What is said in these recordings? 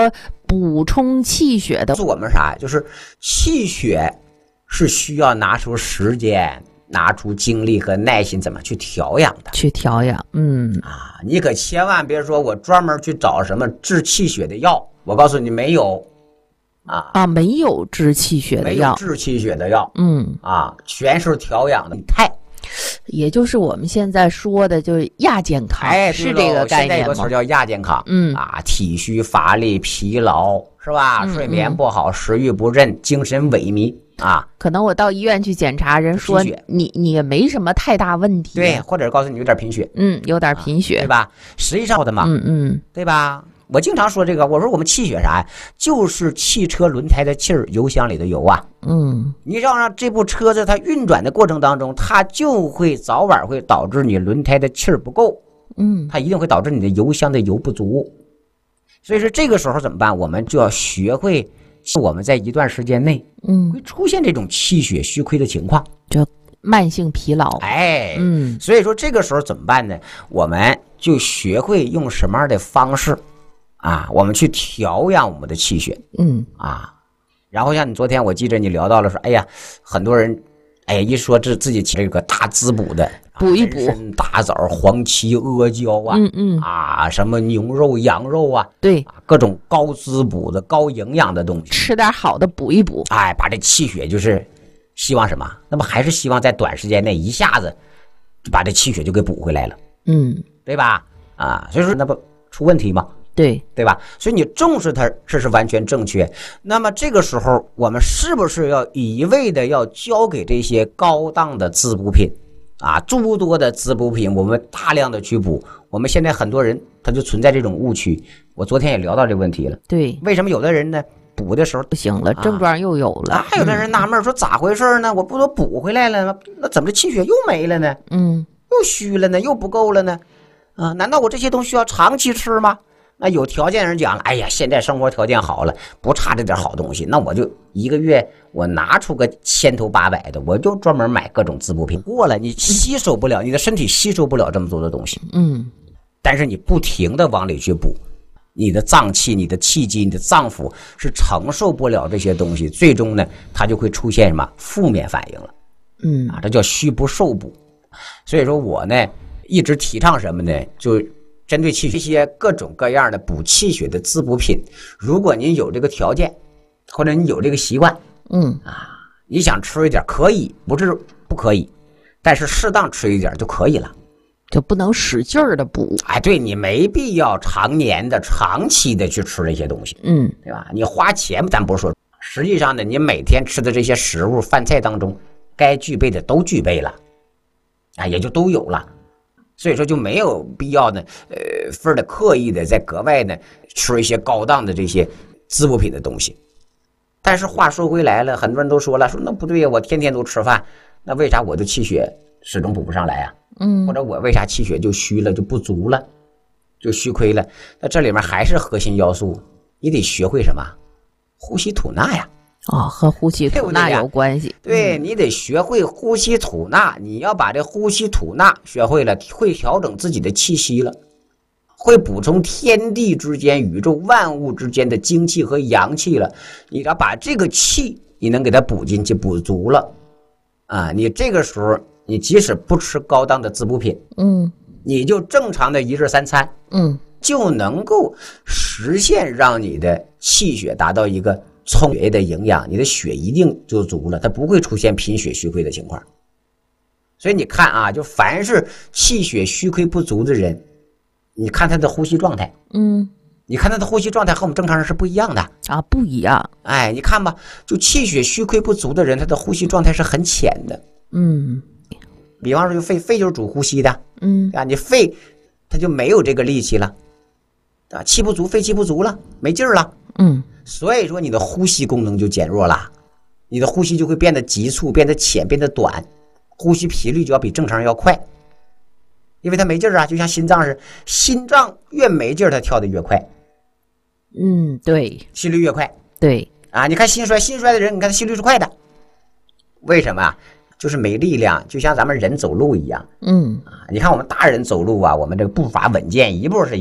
说补充气血的。 告诉我们啥？就是气血是需要拿出时间、拿出精力和耐心，怎么去调养的？ 去调养， 你可千万别说我专门去找什么治气血的药，我告诉你没有。 没有治气血的药， 没有治气血的药，全是调养的态， 也就是我们现在说的就是亚健康，是这个概念吗？现在有个词叫亚健康，体虚乏力、疲劳是吧？睡眠不好、食欲不振、精神萎靡可能我到医院去检查，人说你也没什么太大问题， 对，或者告诉你有点贫血， 有点贫血， 对吧？实际上的嘛，对吧？我经常说这个，我说我们气血啥呀？就是汽车轮胎的气儿，油箱里的油啊。你让这部车子它运转的过程当中，它就会早晚会导致你轮胎的气儿不够。它一定会导致你的油箱的油不足。所以说这个时候怎么办？我们就要学会，我们在一段时间内，会出现这种气血虚亏的情况， 就慢性疲劳。 所以说这个时候怎么办呢？我们就学会用什么样的方式。我们去调养我们的气血，然后像你昨天我记着你聊到了说，哎呀，很多人，一说自己这个大滋补的， 补一补， 大枣、黄芪、阿胶什么牛肉、羊肉对， 各种高滋补的、高营养的东西， 吃点好的补一补， 把这气血就是希望什么？那么还是希望在短时间内一下子就把这气血就给补回来了，对吧？所以说那不出问题吗？对吧？所以你重视它，这是完全正确。那么这个时候，我们是不是要一味的要交给这些高档的滋补品诸多的滋补品，我们大量的去补？我们现在很多人他就存在这种误区。我昨天也聊到这个问题了。对，为什么有的人呢补的时候不行了，症状又有了？ 还有的人纳闷说咋回事呢？我不都补回来了吗？那怎么这气血又没了呢？又虚了呢？又不够了呢？难道我这些东西要长期吃吗？那有条件人讲了，哎呀，现在生活条件好了，不差这点好东西，那我就一个月我拿出个千头八百的，我就专门买各种滋补品。过了你吸收不了，你的身体吸收不了这么多的东西，但是你不停的往里去补，你的脏器、你的气机、你的脏腑是承受不了这些东西，最终呢，它就会出现什么负面反应了，这叫虚不受补。所以说我呢一直提倡什么呢？就针对气血这些各种各样的补气血的滋补品，如果您有这个条件，或者你有这个习惯，你想吃一点可以，不是不可以，但是适当吃一点就可以了， 就不能使劲儿的补。 对，你没必要常年的、长期的去吃这些东西，对吧？你花钱咱不是说，实际上呢，你每天吃的这些食物饭菜当中，该具备的都具备了，也就都有了。所以说就没有必要呢，非得刻意的在格外呢吃一些高档的这些滋补品的东西。但是话说回来了，很多人都说了，说那不对呀，我天天都吃饭，那为啥我的气血始终补不上来啊？或者我为啥气血就虚了，就不足了，就虚亏了？那这里面还是核心要素，你得学会什么？呼吸吐纳呀。 和呼吸吐纳有关系。 对，你得学会呼吸吐纳，你要把这呼吸吐纳学会了，会调整自己的气息了，会补充天地之间、宇宙万物之间的精气和阳气了。你要把这个气，你能给它补进去、补足了，你这个时候，你即使不吃高档的滋补品，你就正常的一日三餐，就能够实现让你的气血达到一个充血的营养，你的血一定就足了，它不会出现贫血虚亏的情况。所以你看就凡是气血虚亏不足的人，你看他的呼吸状态，你看他的呼吸状态和我们正常人是不一样的不一样。 你看吧，就气血虚亏不足的人，他的呼吸状态是很浅的。比方说肺就是主呼吸的，你肺它就没有这个力气了，气不足，肺气不足了，没劲儿了，所以说你的呼吸功能就减弱了，你的呼吸就会变得急促、变得浅、变得短，呼吸频率就要比正常人要快，因为它没劲儿就像心脏是，心脏越没劲儿它跳得越快， 对， 心率越快， 对你看心衰的人，你看他心率是快的，为什么就是没力量，就像咱们人走路一样，你看我们大人走路我们这个步伐稳健，一步是一步，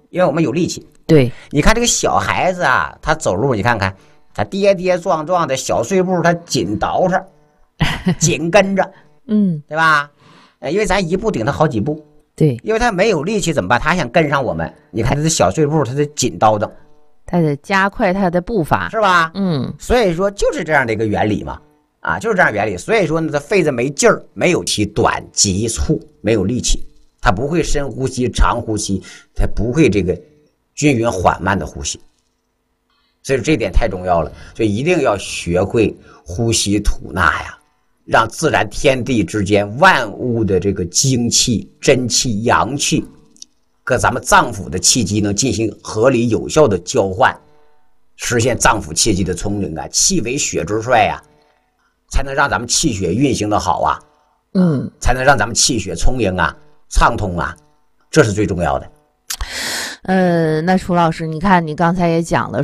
因为我们有力气。 对， 你看这个小孩子啊，他走路，你看看他跌跌撞撞的小碎步，他紧倒着，紧跟着，对吧？因为咱一步顶他好几步。 对， 因为他没有力气怎么办？他想跟上我们，你看他的小碎步，他得紧叨叨， 他得加快他的步伐， 是吧？所以说就是这样的一个原理嘛，就是这样原理。所以说呢，他肺子没劲儿，没有气，短急促，没有力气，他不会深呼吸、长呼吸，他不会这个均匀缓慢的呼吸。所以这点太重要了，所以一定要学会呼吸吐纳呀。让自然天地之间万物的这个精气、真气、阳气，和咱们脏腑的气机能进行合理有效的交换，实现脏腑气机的充盈啊，气为血之帅呀，才能让咱们气血运行的好啊，才能让咱们气血充盈啊、畅通啊，这是最重要的。 那楚老师，你看你刚才也讲了。